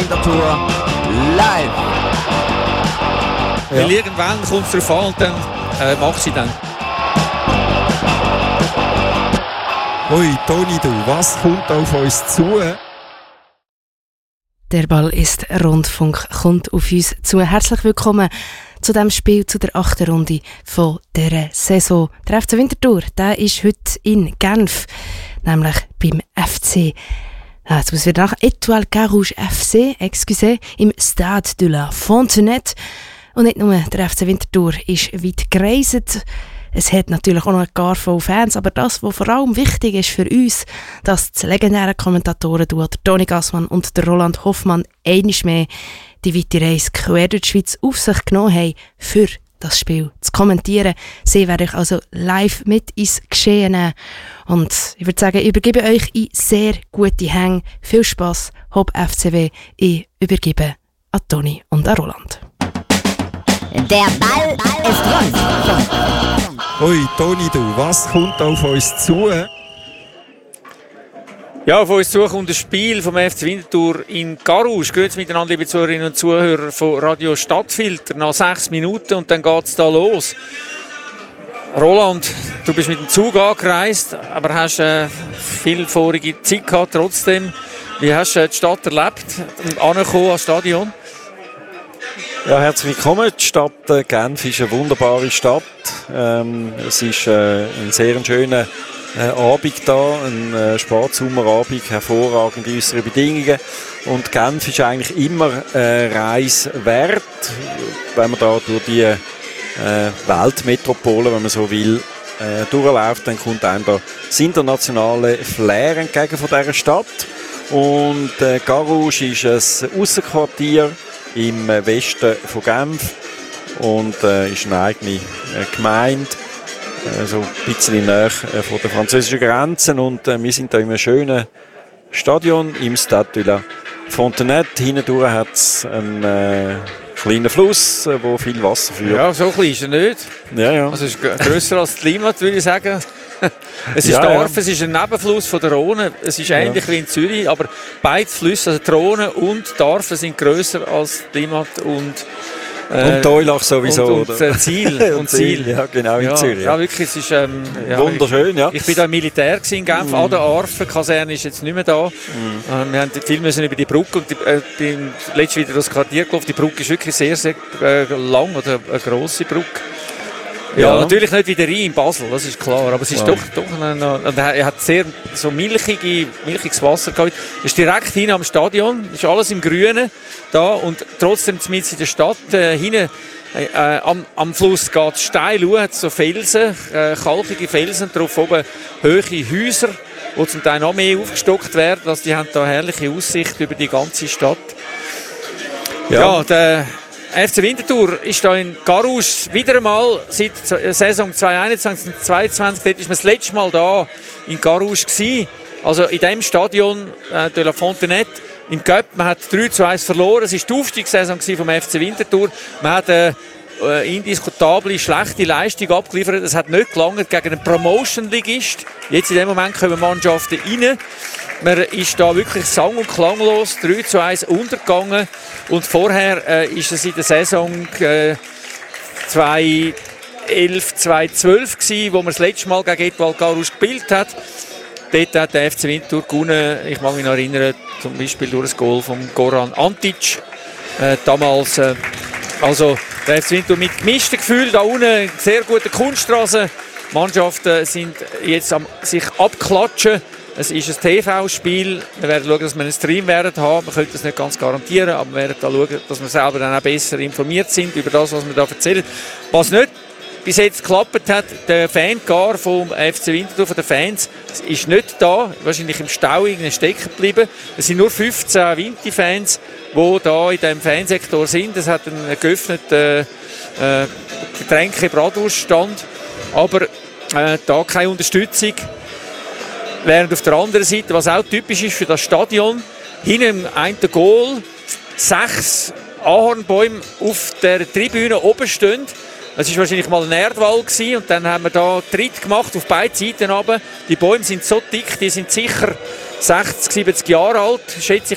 Winterthur live. Weil irgendwann kommt es darauf an und dann macht sie dann. Ui, Toni, du, was kommt auf uns zu? Der Ball ist Rundfunk, kommt auf uns zu. Herzlich willkommen zu dem Spiel, zu der 8. Runde von dieser Saison. Der FC Winterthur, der ist heute in Genf, nämlich beim FC. Jetzt muss wieder nach Étoile Carouge FC, im Stade de la Fontenette. Und nicht nur der FC Winterthur ist weit gereist. Es hat natürlich auch noch gar viele Fans, aber das, was vor allem wichtig ist für uns, dass das legendäre Kommentatoren-Duo Toni Gassmann und der Roland Hoffmann einmal mehr die weite Reise quer durch die Schweiz auf sich genommen haben, für das Spiel zu kommentieren. Sie werden euch also live mit ins Geschehen nehmen. Und ich würde sagen, ich übergebe euch in sehr gute Hände. Viel Spass, Hopp FCW. Ich übergebe an Toni und an Roland. Der Ball ist rund. Ui, Toni, du, was kommt auf uns zu? Ja, auf uns zu kommt ein Spiel vom FC Winterthur in Carouge. Grüezi miteinander, liebe Zuhörerinnen und Zuhörer von Radio Stadtfilter. Nach 6 Minuten und dann geht es da los. Roland, du bist mit dem Zug angereist, aber hast viel vorige Zeit gehabt trotzdem. Wie hast du die Stadt erlebt und angekommen ans Stadion? Ja, herzlich willkommen. Die Stadt Genf ist eine wunderbare Stadt. Es ist ein sehr schöner Abend da, ein Sportsommerabend, hervorragende äußere Bedingungen. Und Genf ist eigentlich immer eine Reise wert, wenn man da durch die Weltmetropole, wenn man so will, durchläuft, dann kommt einem da das internationale Flair entgegen von dieser Stadt. Und Carouge ist ein Aussenquartier im Westen von Genf und ist eine eigene Gemeinde, so ein bisschen näher von den französischen Grenzen. Und wir sind da in einem schönen Stadion im Stade de la Fontenette. Hindurch hat es einen kleinen Fluss, wo viel Wasser führt. Ja, so klein ist er nicht. Ja, ja. Also es ist grösser als die Limmat, würde ich sagen. Es ist es ist ein Nebenfluss von der Rhone. Es ist ähnlich wie in Zürich, aber beide Flüsse, also die Rhone und die Arve, sind grösser als die Limmat und Teulach sowieso. Und Ziel. Und Ziel. Ja, genau, in Zürich. Ja, wirklich, es ist wunderschön, ja. Ich bin da im Militär in Genf, an der Arve. Die Kaserne ist jetzt nicht mehr da. Wir haben viel müssen über die Brücke und bin letztes wieder das Quartier gelaufen. Die Brücke ist wirklich sehr, sehr lang oder eine grosse Brücke. Ja, natürlich nicht wie der Rhein in Basel, das ist klar. Aber es ist doch er hat sehr so milchiges Wasser gehabt. Es ist direkt hinten am Stadion, ist alles im Grünen da und trotzdem mitten in der Stadt. Hinten am Fluss geht es steil hoch, hat so Felsen, kalkige Felsen, drauf oben hohe Häuser, die zum Teil noch mehr aufgestockt werden. Also die haben da herrliche Aussicht über die ganze Stadt. Ja, der FC Winterthur ist da in Carouge wieder einmal seit Saison 2021-2022. Dort ist man das letzte Mal da in Carouge gewesen. Also in diesem Stadion de la Fontenette im Cup. Man hat 3-1 verloren. Es war die Aufstiegssaison vom FC Winterthur. Man hat eine indiskutable, schlechte Leistung abgeliefert. Es hat nicht gelangt gegen einen Promotion-Ligist. Jetzt in dem Moment kommen Mannschaften rein. Man ist da wirklich sang- und klanglos 3-1 untergegangen. Und vorher ist es in der Saison 2011, 2012 gewesen, wo man das letzte Mal gegen Étoile Carouge gespielt hat. Dort hat der FC Winterthur gewonnen. Ich mag mich noch erinnern, zum Beispiel durch das Goal von Goran Antic. Damals, also der FC Winterthur mit gemischten Gefühlen. Da unten sehr gute Kunststraße. Die Mannschaften sind jetzt sich abklatschen. Es ist ein TV-Spiel. Wir werden schauen, dass wir einen Stream haben. Wir können das nicht ganz garantieren, aber wir werden da schauen, dass wir selber dann auch besser informiert sind über das, was wir da erzählen. Was nicht bis jetzt geklappt hat, der Fangar vom FC Winterthur, von den Fans, ist nicht da. Wahrscheinlich im Stau stecken geblieben. Es sind nur 15 Winti-Fans, die da in diesem Fansektor sind. Es hat einen geöffneten Getränke-Bratwurststand, aber da keine Unterstützung. Während auf der anderen Seite, was auch typisch ist für das Stadion, hinten ein Goal, 6 Ahornbäume auf der Tribüne oben stehen. Es war wahrscheinlich mal ein Erdwall gewesen, und dann haben wir da Tritt gemacht auf beiden Seiten runter. Die Bäume sind so dick, die sind sicher 60, 70 Jahre alt, schätze